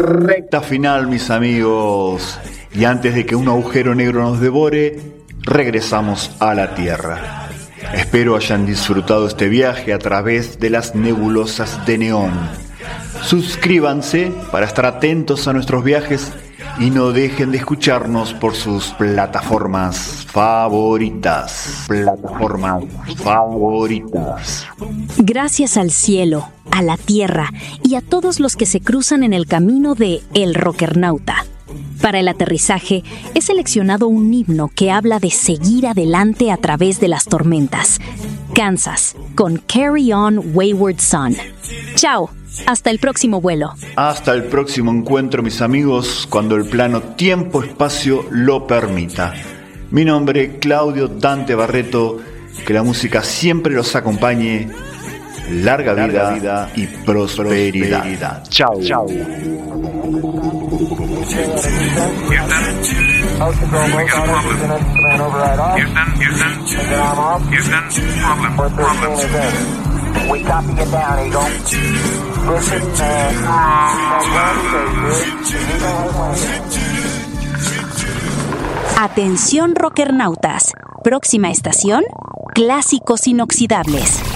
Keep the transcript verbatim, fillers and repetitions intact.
recta final, mis amigos. Y antes de que un agujero negro nos devore, regresamos a la Tierra. Espero hayan disfrutado este viaje a través de las nebulosas de neón. Suscríbanse para estar atentos a nuestros viajes y no dejen de escucharnos por sus plataformas favoritas. Plataformas favoritas. Gracias al cielo, a la tierra y a todos los que se cruzan en el camino de El Rockernauta. Para el aterrizaje, he seleccionado un himno que habla de seguir adelante a través de las tormentas. Kansas, con Carry On Wayward Son. Chao, hasta el próximo vuelo. Hasta el próximo encuentro, mis amigos, cuando el plano tiempo-espacio lo permita. Mi nombre, Claudio Dante Barreto, que la música siempre los acompañe. Larga vida, Larga vida y prosperidad. prosperidad. Chao. Chao. Atención rockernautas. Próxima estación, clásicos inoxidables.